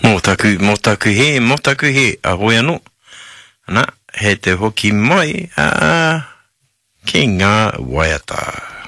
Mō taku he, a hoia no. Ana, he te hoki mai, ki ngā waiata.